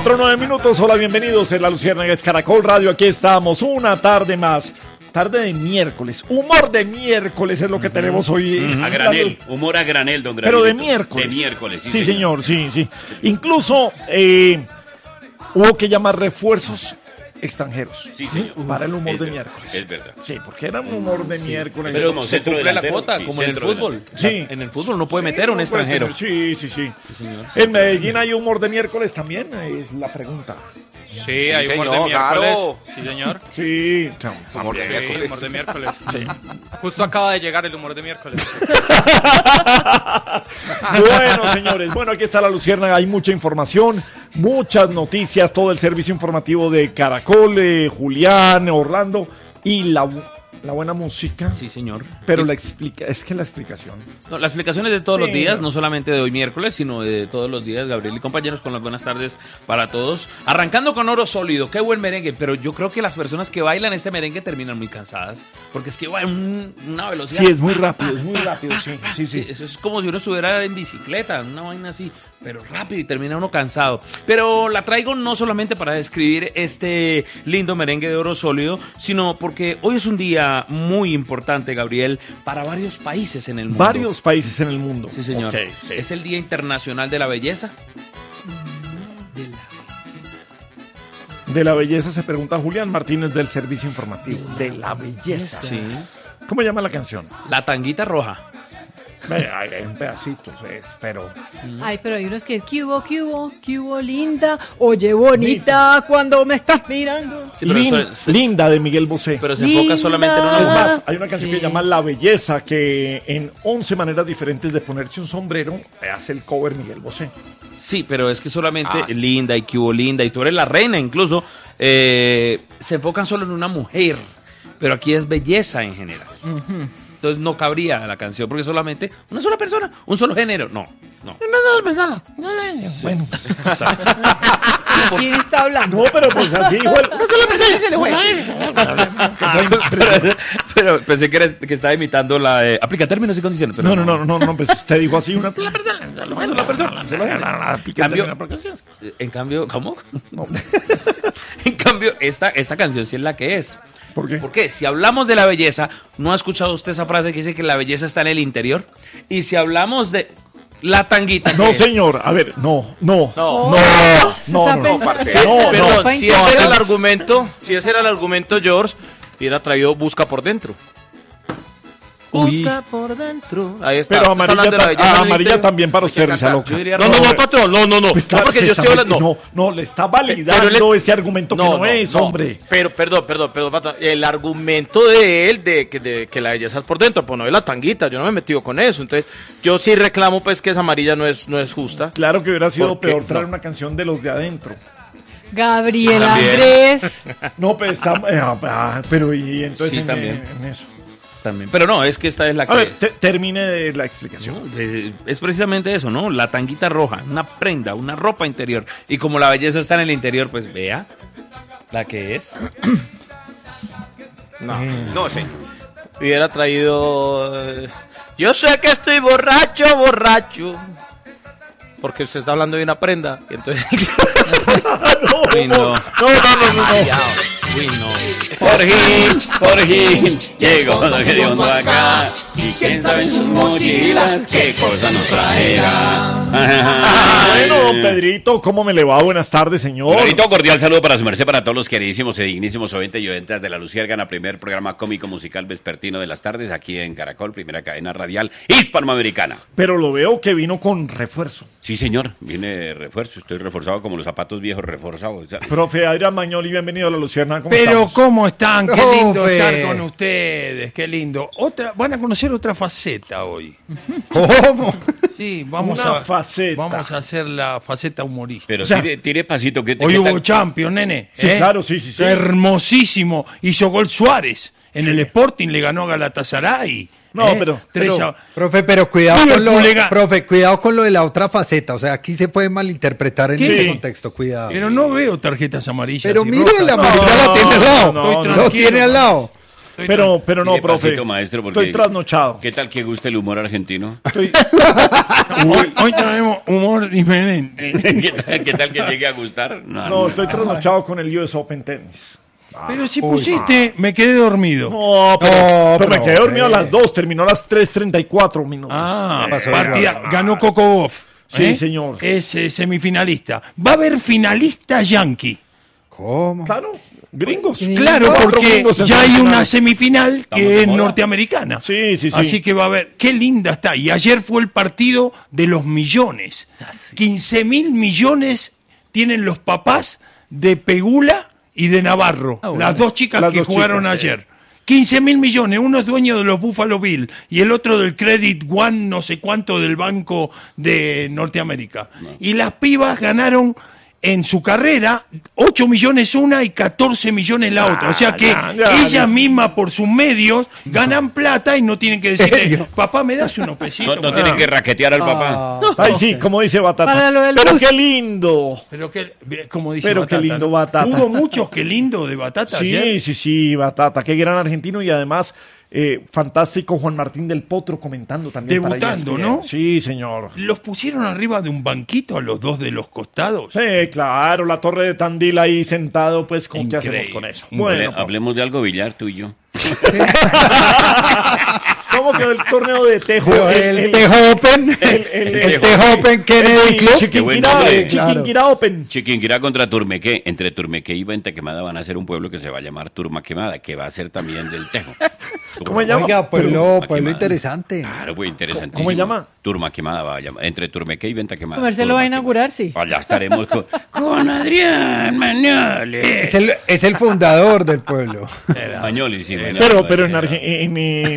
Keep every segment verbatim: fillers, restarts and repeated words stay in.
cuatro, nueve minutos. Hola, bienvenidos en La Luciérnaga, es Caracol Radio. Aquí estamos, una tarde más. Tarde de miércoles. Humor de miércoles es lo que uh-huh. tenemos hoy. Uh-huh. A granel. Humor a granel, don Granel. Pero de miércoles. De miércoles, sí, sí señor. señor. Sí, sí. Incluso eh, hubo que llamar refuerzos extranjeros. Sí, señor. ¿sí? Para el humor es de verdad, miércoles. Es verdad. Sí, porque era un humor de sí. miércoles. Pero como se cumple la cuota, sí, como en el fútbol. Sí. En el fútbol no puede sí, meter no un extranjero. Tener, sí, sí, sí. sí señor. En Medellín hay humor de miércoles también, es la pregunta. Sí, sí hay señor, humor de miércoles. Claro. Sí, señor. Sí, humor de sí, miércoles. humor de miércoles. Sí. Justo acaba de llegar el humor de miércoles. Bueno, señores, bueno, aquí está La Luciérnaga, hay mucha información, muchas noticias, todo el servicio informativo de Caracol, eh, Julián, Orlando y la... La buena música. Sí, señor. Pero y... la explica, es que la explicación. No, la explicación es de todos sí, los días, no. no solamente de hoy miércoles, sino de todos los días. Gabriel y compañeros, con las buenas tardes para todos. Arrancando con Oro Sólido, qué buen merengue, pero yo creo que las personas que bailan este merengue terminan muy cansadas, porque es que va en una velocidad. Sí, es muy rápido, es muy rápido, sí, sí, sí. sí eso es como si uno estuviera en bicicleta, una vaina así, pero rápido y termina uno cansado. Pero la traigo no solamente para describir este lindo merengue de Oro Sólido, sino porque hoy es un día muy importante. Importante, Gabriel, para varios países en el mundo. Varios países en el mundo. Sí, señor. Okay, sí. Es el Día Internacional de la Belleza. De la Belleza. De la Belleza se pregunta Julián Martínez del Servicio Informativo. De la Belleza. Sí. ¿Cómo llama la canción? La Tanguita Roja. Hay en pedacitos, es, pero... Ay, pero hay unos que... ¿Qué hubo, qué hubo, qué hubo, linda? Oye, bonita, bonita. Cuando me estás mirando. Sí, Lin, es, Linda, de Miguel Bosé. Pero se enfoca solamente en una mujer. mujer. Además, hay una canción sí. que se llama La Belleza, que en once maneras diferentes de ponerse un sombrero, hace el cover Miguel Bosé. Sí, pero es que solamente ah, sí. linda y que hubo linda, y tú eres la reina incluso, eh, se enfocan solo en una mujer, pero aquí es belleza en general. Uh-huh. Entonces no cabría la canción porque solamente una sola persona, un solo género. No, no. Bueno. ¿Quién está hablando? No, pero pues así, hijo. pero, pero pensé que, eres, que estaba imitando la de aplica términos y condiciones. Pero no, no, no, no, no, pues usted dijo así una sola persona. En cambio, ¿cómo? No. En cambio, esta, esta canción sí es la que es. ¿Por qué? Porque si hablamos de la belleza, ¿no ha escuchado usted esa frase que dice que la belleza está en el interior? Y si hablamos de la tanguita... No, señor, a ver, no, no, no, no, no, no, parce, no, perdón, si ese era el argumento, si ese era el argumento, George, hubiera traído Busca por Dentro. Busca Uy. por dentro. Ahí está. Pero amarilla, ta- ah, amarilla también para usted, risa loca. No, no, no, patrón, no, no, no. Pues claro, no, porque yo estoy hablando. No, no, le está validando le, ese argumento no, que no, no es, no. hombre. Pero, perdón, perdón, perdón, patrón. El argumento de él, de que, de, que la belleza es por dentro, pues no es la tanguita. Yo no me he metido con eso. Entonces, yo sí reclamo, pues, que esa amarilla no es, no es justa. Claro que hubiera sido peor traer no. una canción de los de adentro. Gabriel Andrés. No, pero está. Eh, pero y entonces sí, en, también. en eso. También. Pero no, es que esta es la que... A ver, te, termine de la explicación. No, eh, es precisamente eso, ¿no? La tanguita roja, una prenda, una ropa interior. Y como la belleza está en el interior, pues vea la que es. No, no, señor. Hubiera traído... Eh, yo sé que estoy borracho, borracho. Porque se está hablando de una prenda. Y entonces... no, Uy, no. no, no, no, no. Uy, no. Por fin, por fin, llegó lo que dio acá. Y quién sabe en sus mochilas qué cosa nos traerá. Bueno, don Pedrito, ¿cómo me le va? Buenas tardes, señor. Pedrito, cordial saludo para su merced, para todos los queridísimos y dignísimos oyentes y oyentas de La Luciérnaga, primer programa cómico musical vespertino de las tardes, aquí en Caracol, primera cadena radial hispanoamericana. Pero lo veo que vino con refuerzo. Sí, señor, viene refuerzo, estoy reforzado como los zapatos viejos reforzados. ¿Ya? Profe Adrián Magnoli, bienvenido a La Luciérnaga. ¿Cómo Pero estamos? ¿cómo están? Qué Profe. lindo estar con ustedes, qué lindo. Otra, van a conocer otra faceta hoy. ¿Cómo? Sí, vamos Una a faceta. Vamos a hacer la faceta humorística. Pero o sea, tire, tire pasito. ¿Qué, hoy qué hubo tal? Champions, nene. Sí, ¿eh? claro, sí, sí, sí. Hermosísimo. Hizo gol Suárez. En el Sporting le ganó a Galatasaray. No, ¿eh? pero, Tres pero a... profe, pero cuidado Pero con lo, colega... profe, cuidado con lo de la otra faceta, o sea, aquí se puede malinterpretar en ¿Qué? ese contexto, cuidado. Pero no veo tarjetas amarillas. Pero y mire, rojas. la amarilla No, la tiene al lado, no, no, lo tiene al lado. Pero, pero no, Dile profe. pasito, maestro, porque- Estoy trasnochado. ¿Qué tal que gusta el humor argentino? Estoy- Hoy, hoy tenemos humor diferente. ¿Qué tal, qué tal que llegue a gustar? No, no, estoy trasnochado con el U S Open Tenis. Pero si pusiste, me quedé dormido. No, pero, No, pero me profe. quedé dormido a las dos, terminó a las tres treinta y cuatro minutos. Ah, pasó partida, igual. ganó Coco Goff. Sí, señor. Es eh, semifinalista. Va a haber finalista yankee. ¿Cómo? Claro, gringos. Claro, Cuatro porque gringos en ya hay semifinal. una semifinal Estamos que de es moda. norteamericana. Sí, sí, sí. Así que va a haber. Qué linda está. Y ayer fue el partido de los millones. quince mil millones tienen los papás de Pegula y de Navarro. Ah, bueno. Las dos chicas Las que dos jugaron chicas, sí. ayer. quince mil millones. Uno es dueño de los Buffalo Bills y el otro del Credit One, no sé cuánto, del Banco de Norteamérica. Y las pibas ganaron en su carrera ocho millones una y catorce millones la otra. O sea que ya, ya, ellas ya. mismas por sus medios ganan plata y no tienen que decirle, ¿Serio? papá, ¿me das unos No, pesitos? no tienen que raquetear al papá. Ah, Ay, sí, como dice Batata. Para lo del pero bus. qué lindo. Pero que, como dice Pero Batata, qué lindo ¿no? Batata. Hubo muchos que lindo de Batata Sí, ayer. sí, sí, Batata. Qué gran argentino y además eh, fantástico Juan Martín del Potro comentando también. para Debutando, E S P N. ¿no? Sí, señor. Los pusieron arriba de un banquito a los dos de los costados. Sí, claro, la torre de Tandil ahí sentado, pues, ¿con qué hacemos Increíble. con eso? Hable- Bueno, profe. hablemos de algo billar tú y yo. ¿Cómo quedó el torneo de Tejo? Pero el Tejo Open, el- el- el el- Tejo Open Kennedy Club. Qué buen Chiquinquirá, nombre. eh, Chiquinquirá Open. Chiquinquirá contra Turmequé. Entre Turmequé y Venta Quemada van a ser un pueblo que se va a llamar Turma Quemada, que va a ser también del Tejo. ¿Cómo se llama? Oiga, pueblo, Turma pueblo Quemada. interesante. Claro, pues interesante. ¿Cómo se llama? Turma Quemada va a llamar. Entre Turmequé y Venta Quemada. Comercial lo Turma va a Quemada. inaugurar, sí. Allá estaremos con, con Adrián Mañoles. Es el, es el fundador del pueblo. Mañoles, sí. Mañoles. Pero, pero en, Arge- en, eh,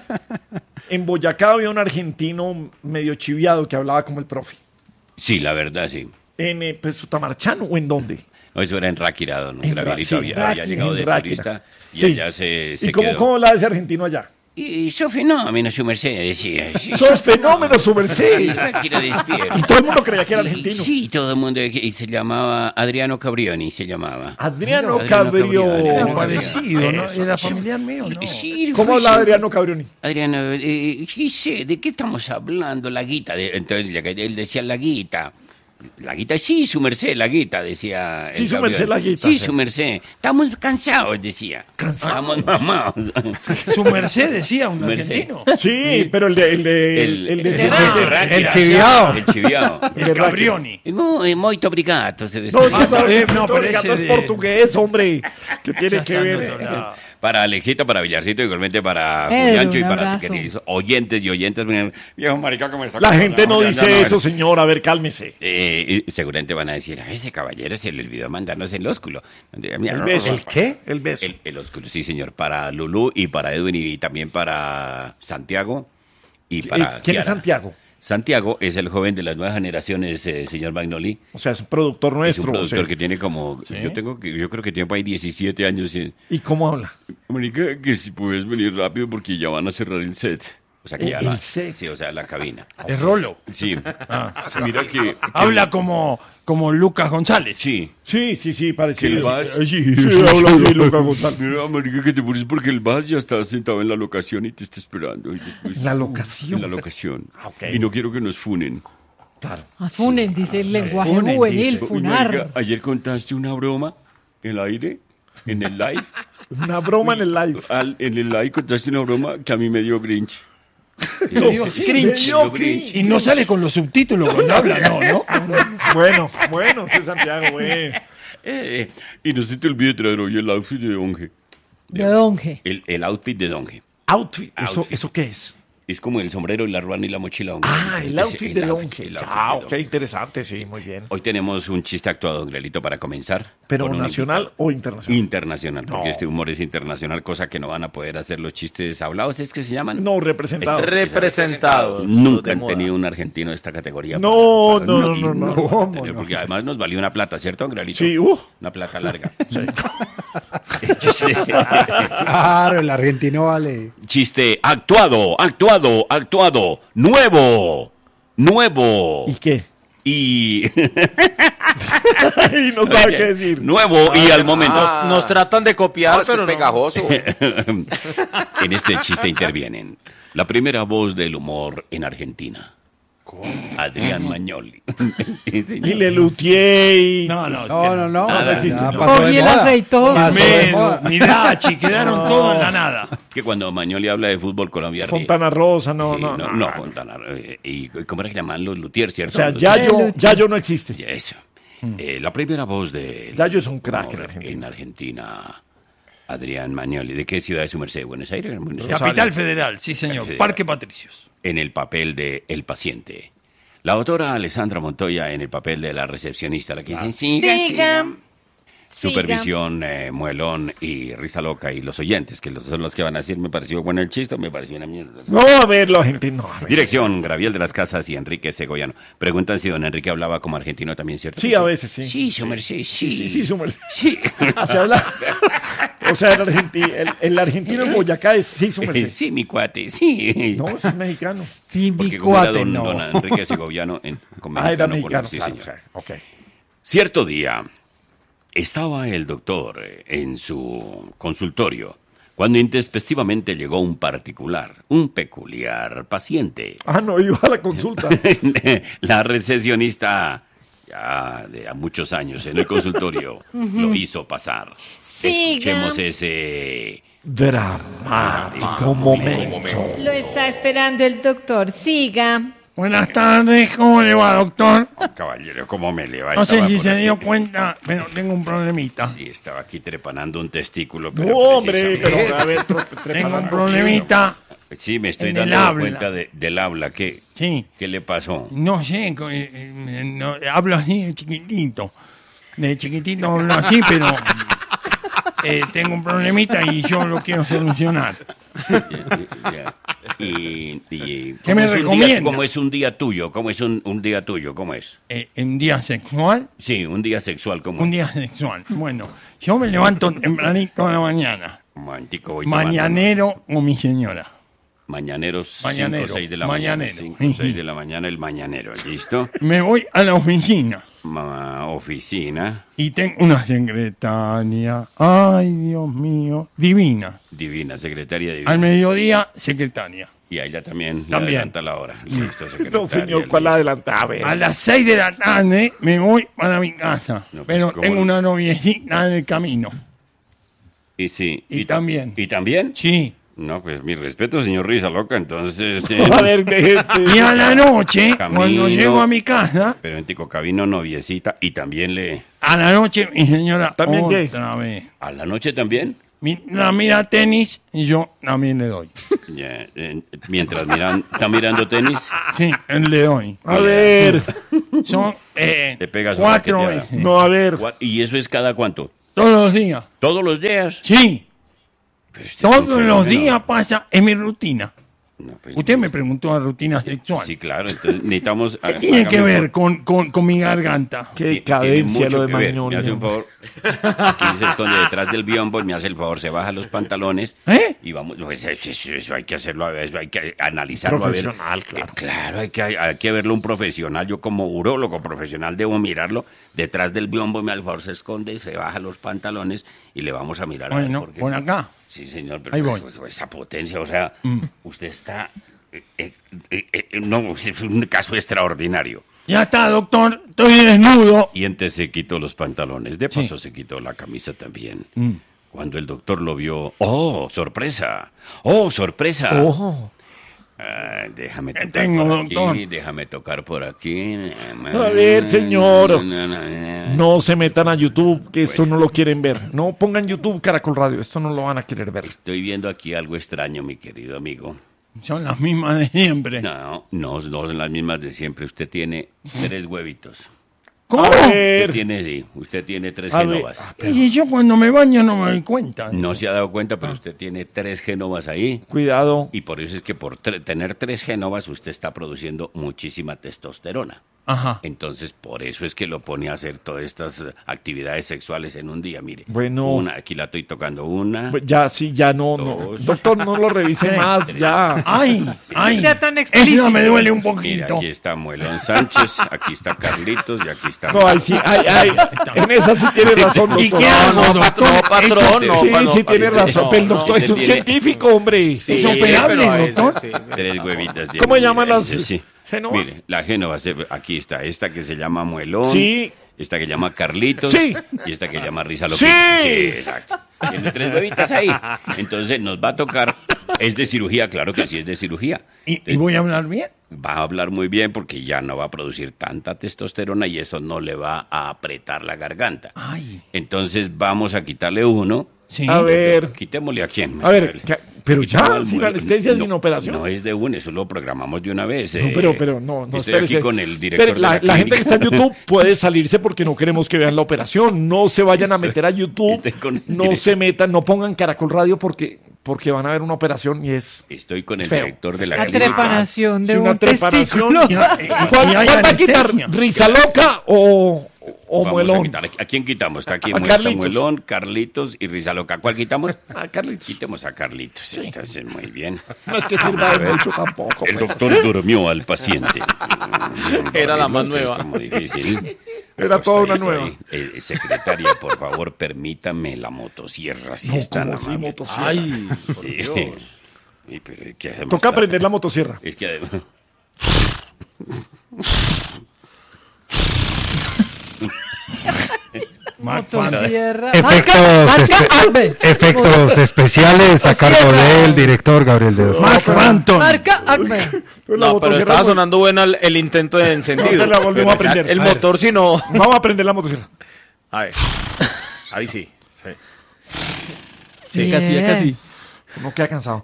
en Boyacá había un argentino medio chiviado que hablaba como el profe. Sí, la verdad, sí. ¿En eh, pues, Sutamarchano o en dónde? No, eso era en Ráquira, don En Ra- Gabrielito sí, había, Ráquira, había llegado en de Ráquira. turista y Sí. allá se, se ¿Y cómo, quedó. cómo la de ese argentino allá? Y sos fenómeno, su merced, decía. Sí. ¡Sos fenómeno, su merced! Ráquira despierta. Y todo el mundo creía que era argentino. Sí, todo el mundo. Y se llamaba Adriano Cabrioni, se llamaba. Adriano Adriano Cabrioni. Cabrioni. Era No, parecido, ¿no? eso, Era eso. familiar mío, ¿no? Sí, ¿Cómo fue habla sí. Adriano Cabrioni? Adriano, eh, sí sé, ¿de qué estamos hablando? La guita. De- entonces él decía la guita. La guita, sí, su merced, la guita, decía. Sí, el su Gabriel. merced, la guita, Sí, sí. su merced. Estamos cansados, decía. Estamos mamados. Su merced decía un Merced. argentino. Sí, pero el de... El de... El, el de... el- el de- el- Ráquira. el chiviao. El chiviao. el de El Cabrioni. Muy, muy obrigado, se No, despidió. sí, no, eh, no, no, pero no ese es de- portugués, hombre. Que tiene Ya que está ver. en otro lado. Para Alexito, para Villarcito, igualmente para Pedro, Juliancho y un para abrazo. queridos oyentes y oyentes. Miren, viejo marica, ¿cómo está? La gente no Ya, dice ya, eso, señor. A ver, cálmese. Eh, y seguramente van a decir, a ese caballero se le olvidó mandarnos el ósculo. El beso. ¿El qué? El beso. El, el ósculo, sí, señor. Para Lulú y para Edwin y también para Santiago y para Es- ¿Quién es Kiara. Santiago? Santiago es el joven de las nuevas generaciones, eh, señor Magnoli. O sea, es un productor Es un nuestro. productor o sea. que tiene como, yo tengo que, yo creo que tiene por ahí diecisiete años. y- ¿Y cómo habla? Marica, que si puedes venir rápido porque ya van a cerrar el set. O sea que El- ya el la- set. Sí, o sea, la cabina. Es Rolo. Sí. Mira que, que- Habla como, como Lucas González. Sí. Sí, sí, sí, Que el parecido. Vaz. Sí, habla así, Lucas González. Mira, marica, que te pones porque el Vaz ya está sentado en la locación y te está esperando. Y después- ¿En la locación? En la locación. Ah, ok. Y no quiero que nos funen. Claro. Afunen, dice el lenguaje Funen, juvenil, dice. Uy, funar. marica, ayer contaste una broma en el aire, en el live. Una broma en el live. Al- en el live contaste una broma que a mí me dio grinch. Cringe. Me dio grinch. Y no sale con los subtítulos cuando habla, no, ¿no? Bueno, bueno, ese es Santiago, güey. Eh, y no se te olvide traer hoy el outfit de Donge. De Donge. El, el outfit de Donge. Outfit. ¿Eso, Outfit. ¿Eso qué es? Es como el sombrero, y la ruana y la mochila Donge. Ah, el Ese- outfit de el Donge. el outfit Ah, de ok, Donge. interesante, sí, muy bien. Hoy tenemos un chiste actuado, don Grelito, para comenzar. ¿Pero con un nacional invitado. o internacional? Internacional, porque No. este humor es internacional, cosa que no van a poder hacer los chistes hablados, ¿es que se llaman? No, representado. Es- Representados. Nunca de han moda. tenido un argentino de esta categoría. No, para- no, no, y no, no. lo van a ¿Cómo tener, no? Porque además nos valió una plata, ¿cierto, don Grelito? Sí, uh. Una plata larga. Claro, el argentino vale. Chiste actuado, actuado, actuado, nuevo, nuevo. ¿Y qué? y... y no sabe qué decir. Nuevo y al momento. Nos, nos tratan de copiar, No, es que pero es no. pegajoso. En este chiste intervienen la primera voz del humor en Argentina. Adrián Magnoli. Sí, señor. Y le luteé y... No, no, No, no, no. Nada, ya sí, sí, pasó Cogí de el moda. aceitoso. Pasó de Medo, moda. ni Dachi, quedaron todos en la nada. Que cuando Magnoli habla de fútbol Colombia ríe. Fontana Rosa, no, Sí, no, no, no. no, Fontana. eh, ¿Y cómo era que llaman los luthiers, O cierto? sea, Los- Yayo, Yayo no existe. Ya, Eso. Eh, la primera voz de... Yayo es un crack en Argentina. En Argentina, Adrián Magnoli. ¿De qué ciudad es su merced? ¿Buenos Aires? Buenos Aires. Capital Federal, sí señor. Federal. Parque Patricios. En el papel de El Paciente. La autora Alessandra Montoya en el papel de la recepcionista, la que dice, siga, siga. Diga. Supervisión, eh, Muelón y Risa Loca y los oyentes, que los- son los que van a decir, me pareció bueno el chiste, me pareció una mierda. No, a ver, la gente no. a ver. Dirección, Graviel de las Casas y Enrique Segoviano. Preguntan si don Enrique hablaba como argentino también, ¿cierto? Sí, a veces sí. Sí, su merced, sí. Sí, sí, sí, su merced. Sí. Se habla. O sea, el, argenti- el, el argentino en Boyacá es sí, su merced. Sí, mi cuate, sí. No, es mexicano. Sí, mi Porque como era cuate, don, no. don Enrique Segoviano en, con Ah, era mexicano, mexicano, sí, claro. señor. o sea, ok. Cierto día, estaba el doctor eh, en su consultorio cuando intempestivamente llegó un particular, un peculiar paciente. Ah, no, iba a la consulta. La recepcionista, ya de a muchos años en el consultorio, lo hizo pasar. Siga. Escuchemos ese... Dramático momento. Lo está esperando el doctor. Siga. Buenas tardes, ¿cómo le va, doctor? Oh, caballero, ¿cómo me le va? No sé Estaba si por se aquí. dio cuenta, pero tengo un problemita. Sí, estaba aquí trepanando un testículo. Pero No, hombre, precisamente- pero a ver, tro- trepa Tengo la- un problemita, Sí, me estoy en el dando habla. cuenta de- del habla. ¿Qué, sí. ¿Qué le pasó? No sé, co- eh, eh, no, hablo así de chiquitito. De chiquitito hablo así, pero eh, tengo un problemita y yo lo quiero solucionar. Ya. Y, y- ¿Qué me ¿cómo es un día- recomienda? ¿Cómo es un día tuyo? ¿Cómo es un, un día tuyo? ¿Cómo es? Eh, ¿Un día sexual? Sí, un día sexual. ¿Cómo Un es? día sexual. Bueno, yo me levanto tempranito a la mañana. Un momentico, voy tomando. Mañanero o mi señora. Mañaneros, Mañanero, cinco o seis de la mañanero. mañana. cinco o seis de la mañana, el mañanero. ¿Listo? Me voy a la oficina Ma- oficina. y tengo una secretaria. Ay, Dios mío. Divina. Divina, secretaria divina. Al mediodía, secretaria. Y a ella también, le También. adelanta la hora. Listo, secretaria. No, señor, ¿cuál listo. adelanta? A ver. A las seis de la tarde me voy para mi casa. No, pues, pero ¿cómo tengo no? una noviecita en el camino. Y sí. Y también. ¿Y también? Sí. No, pues mi respeto, señor Risa Loca, entonces... eh, A ver, deje- Y a la noche, Camino. cuando llego a mi casa, Pero en Tico Cabino, noviecita, y también le... a la noche mi señora ¿También qué? otra vez. ¿A la noche también? Mi- la mira tenis y yo también le doy. Ya, eh, mientras miran, está mirando tenis, Sí, le doy. A ver. Son eh, Le pega su cuatro raqueteada. veces. No, a ver. Gua- ¿y eso es cada cuánto? Todos los días. ¿Todos los días? Sí, Pero este es un todos los fenómeno. días pasa en mi rutina. No, pues, Usted me preguntó la rutina sexual. Sí, claro, entonces necesitamos... ¿Qué tiene que hágame ver con, con, con mi garganta? Qué Tiene cadencia mucho lo de que ver. Magnoli. Me hace un favor. Aquí se esconde detrás del biombo, me hace el favor, se baja los pantalones. ¿Eh? Y vamos, pues, eso, eso- eso hay que hacerlo, a ver, eso hay que analizarlo. a ver. Profesional, claro. Eh, claro, hay que, hay que verlo un profesional. Yo como urólogo profesional debo mirarlo. Detrás del biombo, me al favor se esconde, se baja los pantalones y le vamos a mirar. a ver Bueno, por qué. por acá. Sí, señor, pero Ahí voy. pues, pues, esa potencia, o sea, usted está... eh, eh, eh, eh, no, es un caso extraordinario. Ya está, doctor. Estoy desnudo. Y antes se quitó los pantalones. De paso Sí. se quitó la camisa también. Mm. Cuando el doctor lo vio... ¡Oh, sorpresa! ¡Oh, sorpresa! Ojo. Ah, déjame ¿Qué tocar tengo, por aquí, doctor? déjame tocar por aquí. A ver, señor. No, no, no. No se metan a YouTube, que esto no lo quieren ver. No pongan YouTube Caracol Radio, esto no lo van a querer ver. Estoy viendo aquí algo extraño, mi querido amigo. Son las mismas de siempre. No, no, no son las mismas de siempre. Usted tiene tres huevitos. ¿Cómo? A Usted ver. tiene, sí, usted tiene tres A ver. genovas. Y yo cuando me baño no me doy cuenta. No se ha dado cuenta, pero usted tiene tres genovas ahí. Cuidado. Y por eso es que por tre- tener tres genovas usted está produciendo muchísima testosterona. Ajá. Entonces, por eso es que lo pone a hacer todas estas eh, actividades sexuales en un día, mire. Bueno. Una, aquí la estoy tocando una. Pues ya, sí, ya no, no. Dos. Doctor, no lo revise más, ya. Ay, ay. sea tan Esta explícito. me duele un Mira, poquito. aquí está Muelón Sánchez, aquí está Carlitos y aquí está... No, ahí sí, ay, ay, en esa sí tiene razón, ¿Y doctor. qué hago, no, doctor? no, patrón, no, Sí, pa- no, sí tiene pa- razón, no, pero el no, doctor es este un tiene- científico, hombre. ¿Es operable, pero a veces, doctor? sí. Tres huevitas. ¿Cómo de- llaman las Sí, sí. génovas? Mire, la génova, se- aquí está, esta que se llama Muelón. Sí. Esta que llama Carlitos. Sí. Y esta que llama Risa Sí. exacto. Tiene tres huevitas ahí. Entonces nos va a tocar. ¿Es de cirugía? Claro que sí es de cirugía. ¿Y, y voy a hablar bien? Va a hablar muy bien porque ya no va a producir tanta testosterona y eso no le va a apretar la garganta. Ay. Entonces vamos a quitarle uno. Sí. A ver, Quitémosle a quién. a ver, ca- pero Quitemos ya, al sin Muelón. anestesia, No, sin operación. No es de uno, eso lo programamos de una vez. No, eh. pero, pero no, no, Estoy espérese. aquí con el director Espere, la, de la, la gente que clínica. está en YouTube puede salirse porque no queremos que vean la operación. No se vayan a meter a YouTube. estoy con el No director. se metan, no pongan Caracol Radio porque, porque van a ver una operación y es Estoy con el Es feo. director de la La clínica. trepanación de Sí, una un trepanación. testículo. Y- y- ¿Cuál, y hay cuál va a quitar? anestesia. ¿Risa loca o, o Vamos a muelón? quitar. ¿A quién quitamos? Está aquí A muestra Carlitos. Muelón, Carlitos y Rizaloca. ¿Cuál quitamos? Ah, Carlitos. Quitemos a Carlitos. Entonces, muy bien. No es que sirva de mucho tampoco. El pues. doctor durmió al paciente. Era la más Esto es nueva. como difícil. Era toda una Acostadito nueva. ahí. Eh, secretaria, por favor, permítame la motosierra. Si No, es tan como así, amable. motosierra. Ay, por Sí. Dios. Sí, pero es que además Toca está- prender la motosierra. Es que además... Motosierra. Efectos, Marca, espe- marca Arbe. efectos especiales a cargo del director Gabriel de Dos. Mark Phantom. Marca Arbe. Pues la No, pero motosierra estaba fue- sonando buena el, el intento de encendido. No, la volvemos a prender. El A ver. motor, si no. Vamos a prender la motosierra. A ver. Ahí sí. sí. Sí, casi, ya casi. Uno queda cansado.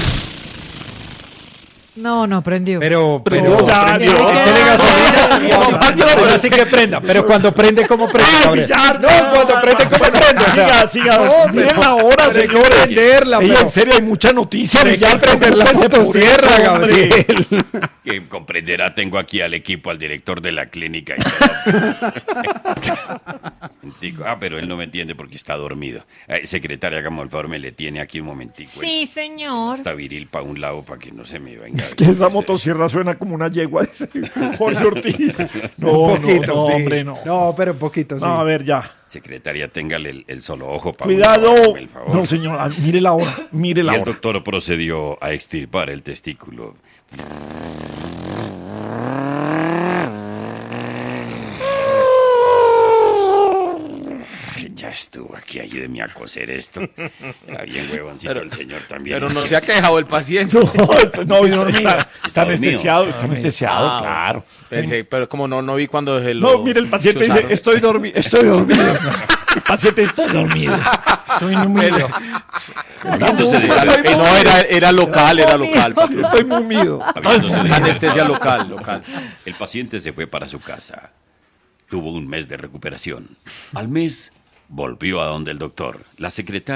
No, no, prendió. Pero, pero, No, ya, prendió. Dios. échale gasolina. No, Ahora sí que prenda, pero cuando prende, ¿cómo prende, Ay, Gabriel? ya, No, cuando prende, ¿cómo prende? O sea, Siga, siga. no, Miren pero- la hora, pero hay que señores. prenderla, Ey, pero- en serio, hay mucha noticia. Hay que Villar, prender la preocúpese por motosierra, eso, hombre. Gabriel. Que comprenderá, tengo aquí al equipo, al director de la clínica y todo. Digo, ah, pero él no me entiende porque está dormido. Eh, secretaria, hagamos el favor, me le tiene aquí un momentico. Sí, señor. Está viril para un lado para que no se me venga. Es que esa motosierra suena como una yegua, dice Jorge Ortiz. No, Un poquito, no, no, sí. hombre, no. No, pero un poquito, sí. No, a ver, ya. Secretaria, téngale el, el solo ojo para Cuidado. el favor. No, señora, mire la hora. Mire Y la el hora. doctor procedió a extirpar el testículo. Ya estuvo aquí, ayúdeme a coser esto. Era bien huevoncito Pero- el señor también. Pero no se ha quejado el paciente. No, es- no, está, está, Está dormido. anestesiado, está anestesiado, Ah, claro. Pensé, pero como no, no vi cuando se lo No, mire, el paciente dice, chuzaron. estoy dormido, estoy dormido. El paciente, estoy dormido. Estoy número. Habiéndose de- Eh, no, era, era local, era local. Estoy mumido. habiéndose de- Anestesia local, local. El paciente se fue para su casa. Tuvo un mes de recuperación. Al mes volvió a donde el doctor. La secretaria